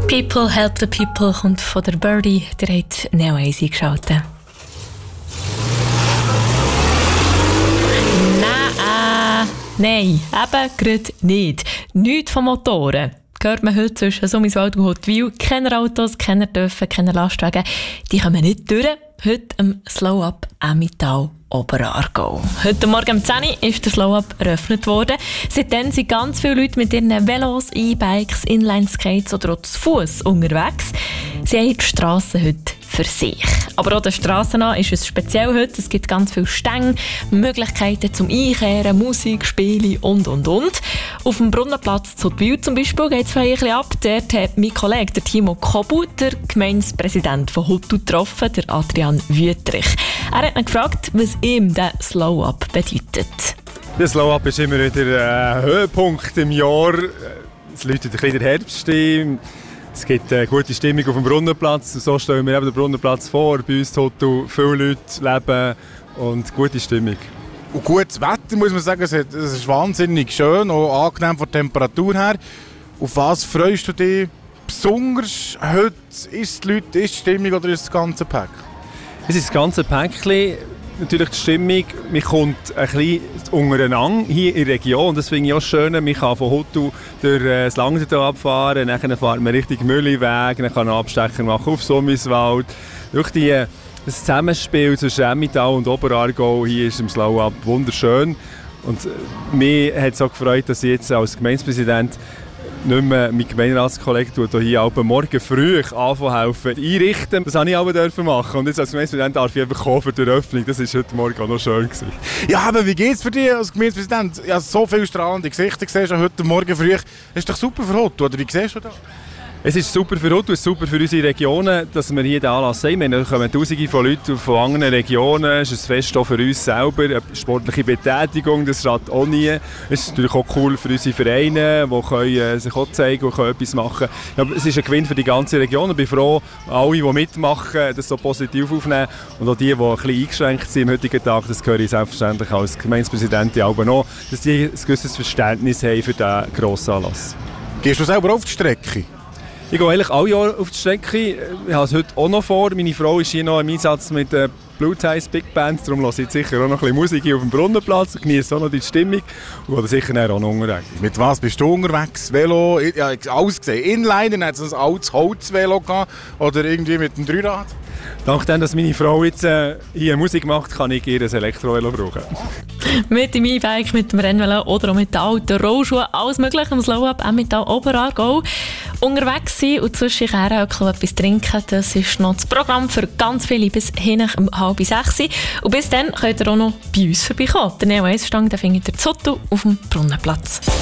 People Help the People kommt von der Birdie. Der hat Neo 1 eingeschaltet. Nein, eben gerade nicht. Nichts von Motoren. Hört man heute zwischen Summiswald und Huttwil. Keine Autos, keine Dörfer, keine Lastwagen. Die kommen nicht durch. Heute am Slow-Up Emmental Oberaargau. Heute Morgen um 10 Uhr ist der Slow-Up eröffnet worden. Seitdem sind ganz viele Leute mit ihren Velos, E-Bikes, Inline-Skates oder auch zu Fuss unterwegs. Sie haben die Strassen heute für sich. Aber auch der Strassen ist es speziell heute. Es gibt ganz viele Stänge, Möglichkeiten zum Einkehren, Musik, Spiele und. Auf dem Brunnenplatz zu Huttwil zum Beispiel geht es ein bisschen ab. Dort hat mein Kollege, der Timo Kobu, der Gemeindepräsident von Huttwil getroffen, der Adrian Wüttrich. Er hat ihn gefragt, was ihm der Slow-Up bedeutet. Der Slow-Up ist immer wieder ein Höhepunkt im Jahr. Es läutet ein bisschen der Herbst ein. Es gibt eine gute Stimmung auf dem Brunnenplatz. So stellen wir eben den Brunnenplatz vor. Bei uns in Huttwil viele Leute leben und gute Stimmung. Und gutes Wetter, muss man sagen. Es ist wahnsinnig schön, auch angenehm von der Temperatur her. Auf was freust du dich besonders heute? Ist die Leute, ist die Stimmung oder ist das ganze Pack? Es ist das ganze Päckchen. Natürlich die Stimmung, man kommt ein bisschen untereinander hier in der Region. Das finde ich auch schön. Man kann von Huttwil durch das Langdorf abfahren, dann fährt man Richtung Mülliweg, dann kann man Abstecher machen auf Summiswald. Durch das Zusammenspiel zwischen Emmental und Oberaargau hier ist im Slow-Up wunderschön. Und mich hat es auch gefreut, dass ich jetzt als Gemeindepräsident nicht mehr mein Gemeinderatskollege hier ab morgen früh helfen einrichten. Das durfte ich aber machen. Und jetzt als Gemeindepräsident darf ich einfach kommen für die Eröffnung. Das war heute Morgen auch noch schön gewesen. Ja, aber wie geht es für dich als Gemeindepräsident? Ja, so viele strahlende Gesichter siehst du heute Morgen früh. Das ist doch super für Huttwil, oder wie siehst du das? Es ist super für Huttwil, es ist super für unsere Regionen, dass wir hier den Anlass haben. Wir kommen Tausende von Leuten von anderen Regionen. Es ist ein Fest auch für uns selber. Eine sportliche Betätigung, das schadet auch nie. Es ist natürlich auch cool für unsere Vereine, die sich auch zeigen und etwas machen können. Ja, es ist ein Gewinn für die ganze Region. Ich bin froh, alle, die mitmachen, das so positiv aufnehmen. Und auch die ein bisschen eingeschränkt sind am heutigen Tag, das gehöre ich selbstverständlich als Gemeindepräsidentin auch noch, dass die ein gewisses Verständnis haben für diesen grossen Anlass. Gehst du selber auf die Strecke? Ich gehe eigentlich alle Jahre auf die Strecke. Ich habe es heute auch noch vor. Meine Frau ist hier noch im Einsatz mit der Blue Ties Big Band. Darum höre ich jetzt sicher auch noch ein bisschen Musik hier auf dem Brunnenplatz und genieße auch noch die Stimmung. Und gehe sicher auch noch unterwegs. Mit was bist du unterwegs? Velo? Ja, alles gesehen. Inliner, dann hat es ein altes Holzvelo gehabt. Oder irgendwie mit einem Dreirad? Dank dem, dass meine Frau jetzt hier Musik macht, kann ich ihr ein Elektrovelo brauchen. Mit dem E-Bike, mit dem Rennvelo oder auch mit den alten Rollschuhen. Alles möglich am Slow-Up Emmental Oberaargau. Unterwegs sein und zwischendurch etwas trinken, das ist noch das Programm für ganz viele bis hin um 5:30. Und bis dann könnt ihr auch noch bei uns vorbeikommen. Der Neo 1 Stand findet ihr zu Huttwil auf dem Brunnenplatz.